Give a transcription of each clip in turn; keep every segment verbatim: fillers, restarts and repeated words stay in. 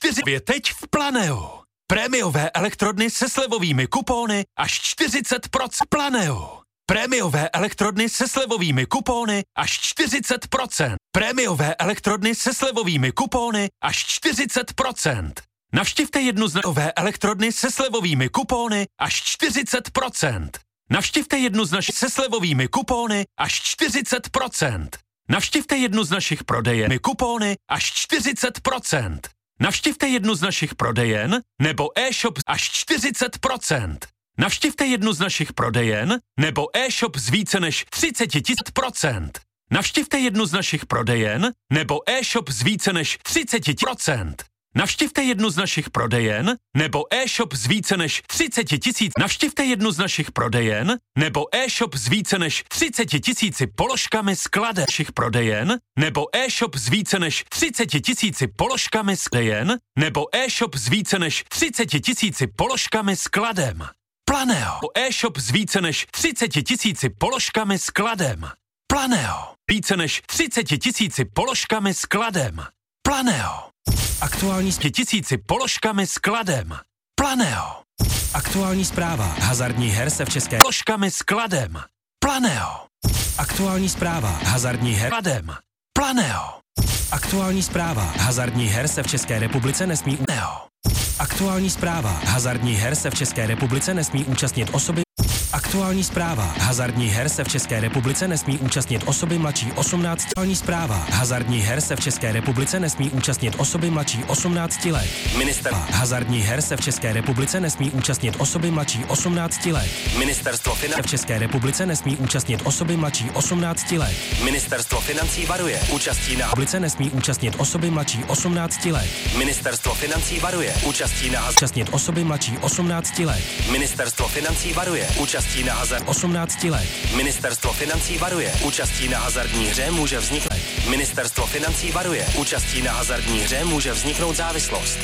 čtyři teď v Planeu. Prémiové elektrodny se slevovými kupóny až čtyřicet procent. Planeu. Prémiové elektrodny se slevovými kupóny až čtyřicet procent. Prémiové elektrodny se slevovými kupóny až čtyřicet procent. Navštivte jednu z nové elektrodny se slevovými kupóny až čtyřicet procent. Navštivte jednu z našich se slevovými kupóny až čtyřicet procent. Navštivte jednu z našich prodejen kupóny až čtyřicet procent. Navštivte jednu z našich prodejen nebo e-shop až čtyřicet procent. Navštivte jednu z našich prodejen nebo e-shop z více než třicet tisíc procent. Navštivte jednu z našich prodejen nebo e-shop z více než třicet procent. Navštivte jednu z našich prodejen nebo e-shop z více než třicet tisíc. Navštivte jednu z našich prodejen nebo e-shop z více než třicet tisíci položkami skladem. Našich prodejen nebo e-shop z více než třicet tisíci položkami skladem nebo e-shop z více než třicet tisíci položkami skladem. Planeo. E-shop z více než třicet tisíci položkami skladem. Planeo. Více než třicet tisíci položkami skladem. Planeo. Aktuální s tisíci položkami skladem. Planeo. Aktuální zpráva hazardních her se v České položkami skladem. Planeo. Aktuální zpráva hazardních her skladem. Planeo. Aktuální zpráva hazardních her se v České republice nesmí Planeo. Aktuální zpráva hazardních her se v České republice nesmí účastnit osoby. Aktuální zpráva hazardních her se v České republice nesmí účastnit osoby mladší osmnáct. Aktuální zpráva hazardních her se v České republice nesmí účastnit osoby mladší osmnáct let. Minister hazardních her se v České republice nesmí účastnit osoby mladší osmnáct let. Ministerstvo financí v České republice nesmí účastnit osoby mladší osmnáct let. Ministerstvo financí varuje. Účastí na publice nesmí účastnit osoby mladší osmnáct let. Ministerstvo financí varuje. Účastí na účastnit osoby mladší osmnáct let. Ministerstvo financí varuje. Účastí na hazard osmnáct let. Ministerstvo financí varuje. Účastí na hazardní hře může vzniknout. Ministerstvo financí varuje. Účastí na hazardní hře může vzniknout závislost.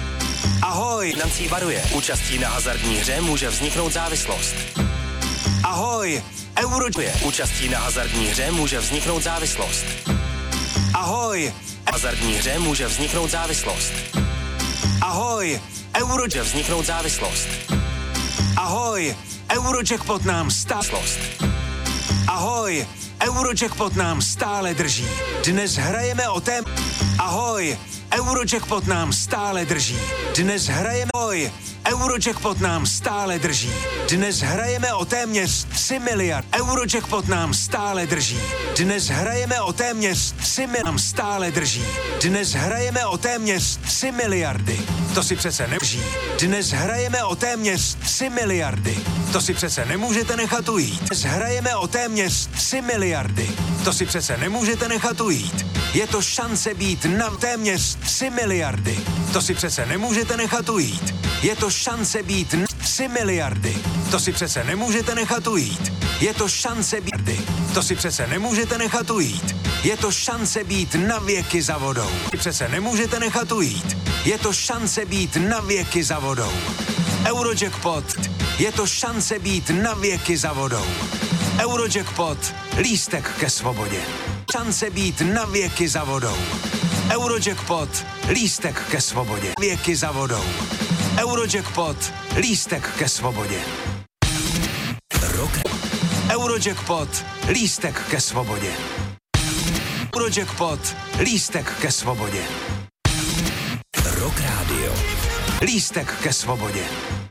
Ahoj, financí varuje. Účastí na hazardní hře může vzniknout závislost. Ahoj, euro je. Účastí na hazardní hře může vzniknout závislost. Ahoj, hazardní hře může vzniknout závislost. Ahoj, euro může vzniknout závislost. Ahoj, Eurojackpot nám stále. Ahoj, Eurojackpot nám stále drží. Dnes hrajeme o tém. Ahoj, Eurojackpot nám stále drží. Dnes hrajeme. Ahoj, Eurojackpot nám stále drží. Dnes hrajeme o téměř tři miliard. Eurojackpot nám stále drží. Dnes hrajeme o téměř tři miliardy. Nám stále drží. Dnes hrajeme o téměř tři miliardy. To si přece nemůží. Dnes hrajeme o téměř tři miliardy. To si přece nemůžete nechat ujít. Dnes hrajeme o téměř tři miliardy. To si přece nemůžete nechat ujít. Je to šance být na téměř tři miliardy. To si přece nemůžete nechat ujít. Je to šance být na tři miliardy. To si přece nemůžete nechat ujít. Je to šance být. To si přece nemůžete nechat ujít. Je to šance být na věky za vodou. To si přece nemůžete nechat ujít. Je to šance být na věky za vodou. Eurojackpot. Je to šance být na věky za vodou. Eurojackpot. Lístek ke svobodě. Šance být na věky za vodou. Eurojackpot. Lístek ke svobodě. Věky za vodou. Eurojackpot. Lístek ke svobodě. Rok. Eurojackpot. Lístek ke svobodě. Eurojackpot. Lístek ke svobodě. Rock Radio. Lístek ke svobodě.